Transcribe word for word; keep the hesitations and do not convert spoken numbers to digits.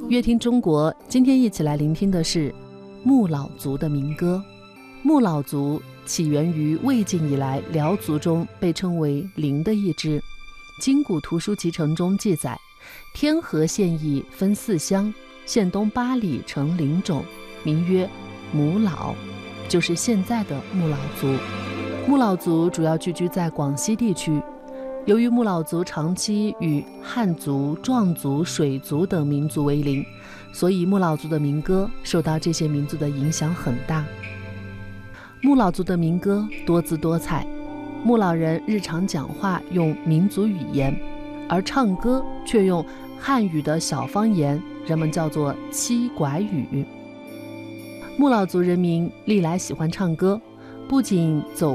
乐听中国，今天一起来聆听的是木老族的民歌。木老族起源于魏晋以来辽族中被称为灵的一支。今古图书集成中记载，天河县邑分四乡，县东八里成灵种，名曰母老，就是现在的木老族。木老族主要聚居在广西地区。由于木老族长期与汉族、壮族、水族等民族为邻，所以木老族的民歌受到这些民族的影响很大。木老族的民歌多姿多彩，木老人日常讲话用民族语言，而唱歌却用汉语的小方言，人们叫做七拐语。木老族人民历来喜欢唱歌，不仅走